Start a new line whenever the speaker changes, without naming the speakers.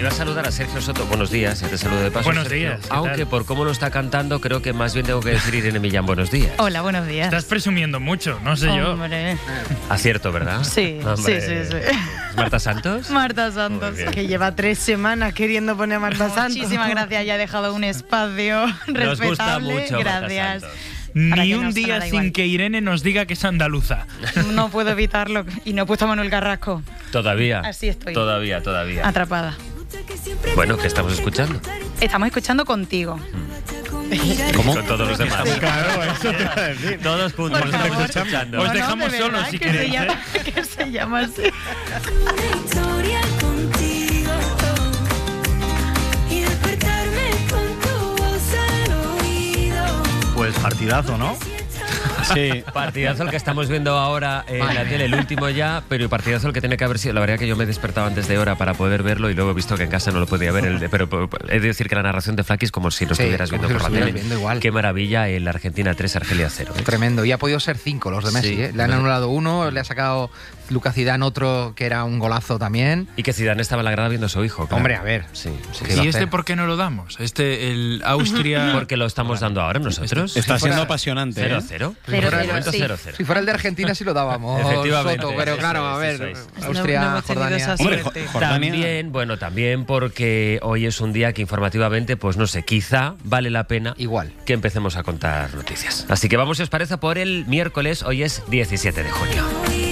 Iba a saludar a Sergio Soto. Buenos días, ya te saludo de paso.
Buenos
Sergio.
días. ¿Qué
Aunque
tal?
por cómo lo está cantando, creo que más bien tengo que decir Irene Millán, buenos días.
Hola, buenos días.
Estás presumiendo mucho, no sé yo.
Hombre.
Acierto, ¿verdad?
Sí,
Hombre.
sí.
¿Es Marta Santos?
Marta Santos.
Muy bien.
Que lleva 3 semanas queriendo poner a Marta Santos.
Muchísimas gracias, ya he dejado un espacio respetable.
Nos gusta mucho Marta
Gracias.
Santos.
Para
Ni
que
un
nos
día
sonara
sin
igual.
que Irene nos diga que es andaluza.
No puedo evitarlo. Y no he puesto a Manuel Carrasco.
Todavía.
Así estoy.
Todavía.
Atrapada.
Bueno, ¿qué estamos escuchando?
Estamos escuchando Contigo.
¿Cómo? Con todos los demás.
Claro, eso te iba a decir.
Todos juntos
Por
los estamos
favor.
escuchando.
Os
No,
dejamos
de
solos
verdad,
si
que
queréis,
se llama, que se llama así.
Una historia contigo y despertarme con tu voz al oído.
Pues partidazo, ¿no? Sí.
Partidazo el que estamos viendo ahora en la tele, el último ya, pero partidazo el que tiene que haber sido. La verdad que yo me he despertado antes de hora para poder verlo y luego he visto que en casa no lo podía ver. Pero he de decir que la narración de Flaky es como si lo estuvieras viendo
como
por
si
la
lo
tele.
estuvieras viendo igual.
Qué maravilla el Argentina 3, Argelia 0.
Tremendo. Y ha podido ser 5 los de Messi.
Sí.
Le han anulado uno, le ha sacado Lucas Zidane otro que era un golazo también.
Y que Zidane estaba en la grada viendo a su hijo. Claro.
Hombre, a ver.
Sí.
¿Qué iba a
¿Y este
hacer?
por qué no lo damos? El Austria...
Porque lo estamos dando ahora nosotros.
Está siendo
fuera-
apasionante.
0-0.
Cero,
Por el momento
sí.
0-0.
Si fuera el de Argentina sí lo dábamos,
Efectivamente,
Soto, pero
eso
claro, a
es,
ver,
eso es.
Austria,
No hemos tenido
Jordania.
esa
Hombre,
suerte.
Jordania.
También porque hoy es un día que informativamente, pues no sé, quizá vale la pena
Igual.
que empecemos a contar noticias. Así que vamos, si os parece, por el miércoles. Hoy es 17 de junio.